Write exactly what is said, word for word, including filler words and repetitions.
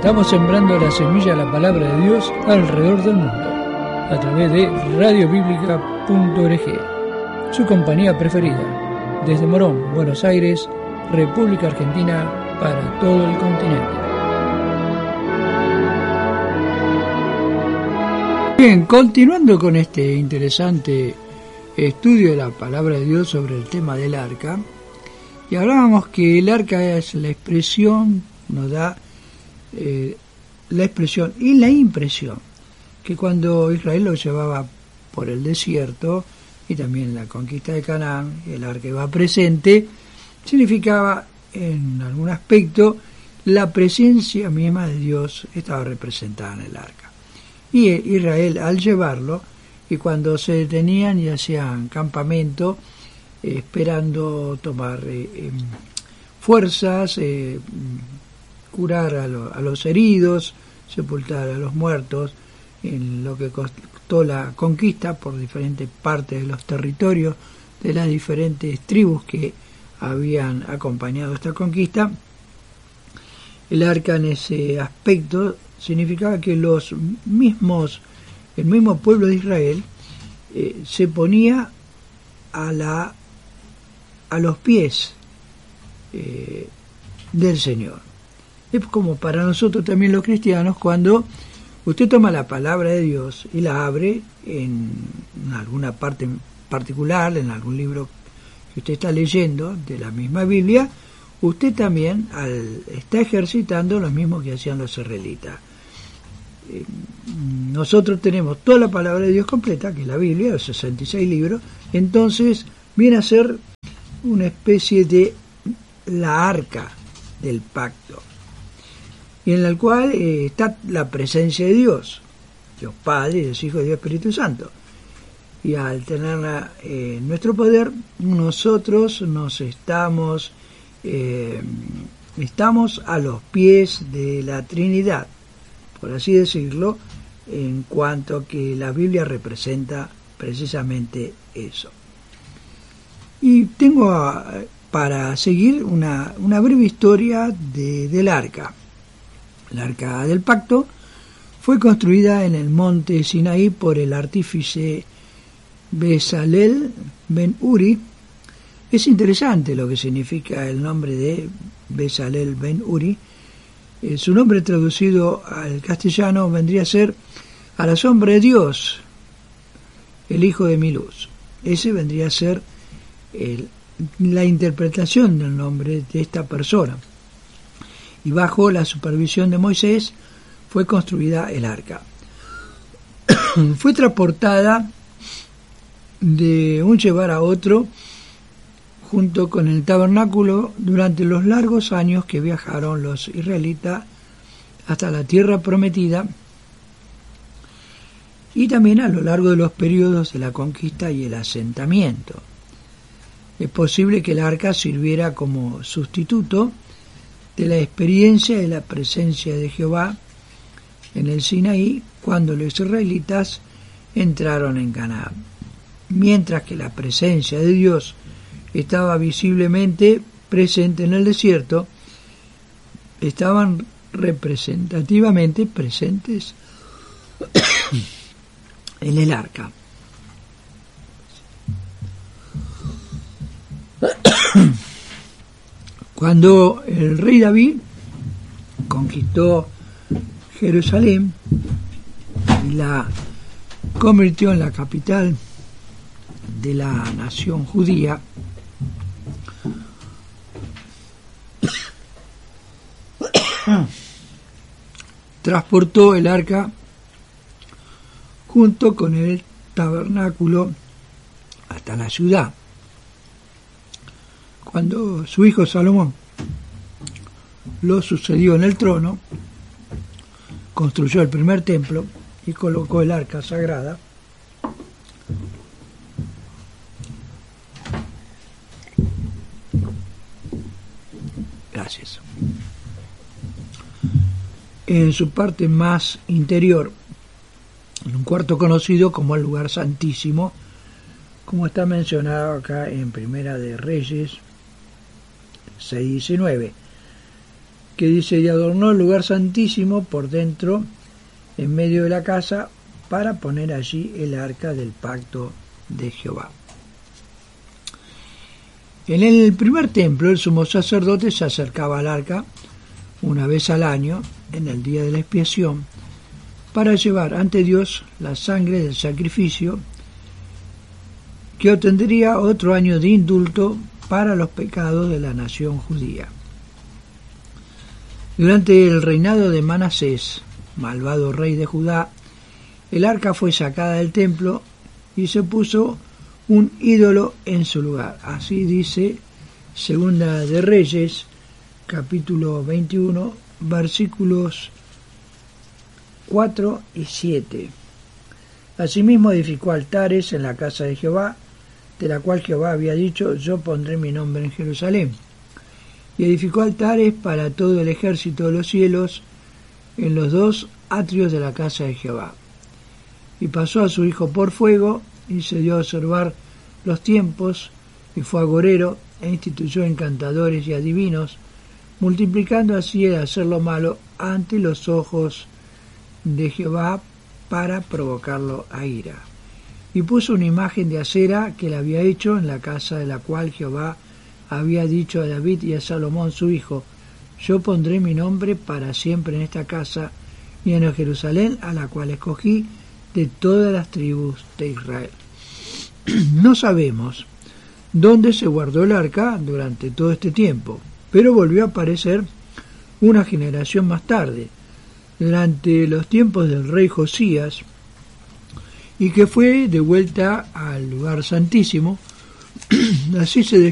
Estamos sembrando la semilla de la palabra de Dios alrededor del mundo, a través de radio bíblica punto org, su compañía preferida, desde Morón, Buenos Aires, República Argentina, para todo el continente. Bien, continuando con este interesante estudio de la palabra de Dios sobre el tema del arca, y hablábamos que el arca es la expresión, nos da eh, la expresión y la impresión, que cuando Israel lo llevaba por el desierto y también la conquista de Canaán, el arca iba presente, significaba en algún aspecto la presencia misma de Dios estaba representada en el arca. Y Israel, al llevarlo, y cuando se detenían y hacían campamento, eh, esperando tomar eh, eh, fuerzas, eh, curar a, lo, a los heridos, sepultar a los muertos, en lo que costó la conquista por diferentes partes de los territorios de las diferentes tribus que habían acompañado esta conquista. El arca en ese aspecto significaba que los mismos, el mismo pueblo de Israel eh, se ponía a la a los pies eh, del Señor. Es como para nosotros también los cristianos, cuando usted toma la palabra de Dios y la abre en alguna parte particular, en algún libro que usted está leyendo de la misma Biblia, usted también al, está ejercitando lo mismo que hacían los israelitas. Eh, nosotros tenemos toda la palabra de Dios completa, que es la Biblia, los sesenta y seis libros, entonces viene a ser una especie de la arca del pacto, y en la cual eh, está la presencia de Dios, Dios Padre, Dios Hijo y Dios Espíritu Santo. Y al tenerla eh, en nuestro poder, nosotros nos estamos eh, estamos a los pies de la Trinidad, por así decirlo, en cuanto a que la Biblia representa precisamente eso. Y tengo a, para seguir una, una breve historia de, del arca. El arca del pacto fue construida en el monte Sinaí por el artífice Bezalel ben Uri. Es interesante lo que significa el nombre de Bezalel ben Uri. Eh, su nombre traducido al castellano vendría a ser a la sombra de Dios, el hijo de mi luz. Ese vendría a ser el, la interpretación del nombre de esta persona. Y bajo la supervisión de Moisés fue construida el arca. Fue transportada de un llevar a otro junto con el tabernáculo durante los largos años que viajaron los israelitas hasta la tierra prometida, y también a lo largo de los periodos de la conquista y el asentamiento. Es posible que el arca sirviera como sustituto de la experiencia de la presencia de Jehová en el Sinaí cuando los israelitas entraron en Canaán, mientras que la presencia de Dios estaba visiblemente presente en el desierto. Estaban representativamente presentes en el arca. Cuando el rey David conquistó Jerusalén y la convirtió en la capital de la nación judía, transportó el arca junto con el tabernáculo hasta la ciudad. Cuando su hijo Salomón lo sucedió en el trono, construyó el primer templo y colocó el arca sagrada gracias en su parte más interior, en un cuarto conocido como el lugar santísimo, como está mencionado acá en Primera de Reyes seis diecinueve. que dice, y adornó el lugar santísimo por dentro, en medio de la casa, para poner allí el arca del pacto de Jehová. En el primer templo, el sumo sacerdote se acercaba al arca una vez al año, en el día de la expiación, para llevar ante Dios la sangre del sacrificio, que obtendría otro año de indulto para los pecados de la nación judía. Durante el reinado de Manasés, malvado rey de Judá, el arca fue sacada del templo y se puso un ídolo en su lugar. Así dice Segunda de Reyes, capítulo veintiuno, versículos cuatro y siete. Asimismo edificó altares en la casa de Jehová, de la cual Jehová había dicho, yo pondré mi nombre en Jerusalén. Y edificó altares para todo el ejército de los cielos en los dos atrios de la casa de Jehová. Y pasó a su hijo por fuego, y se dio a observar los tiempos, y fue agorero, e instituyó encantadores y adivinos, multiplicando así el hacer lo malo ante los ojos de Jehová para provocarlo a ira. Y puso una imagen de acera que le había hecho en la casa de la cual Jehová había dicho a David y a Salomón su hijo, yo pondré mi nombre para siempre en esta casa y en Jerusalén, a la cual escogí de todas las tribus de Israel. No sabemos dónde se guardó el arca durante todo este tiempo, pero volvió a aparecer una generación más tarde, durante los tiempos del rey Josías, y que fue de vuelta al lugar santísimo. Así se